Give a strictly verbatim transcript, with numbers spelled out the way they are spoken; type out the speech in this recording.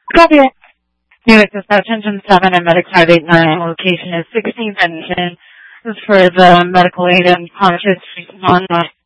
Copy. New Access Attention seven and Medic five eight nine. Location is sixteenth and ten. This is for the medical aid and conscious on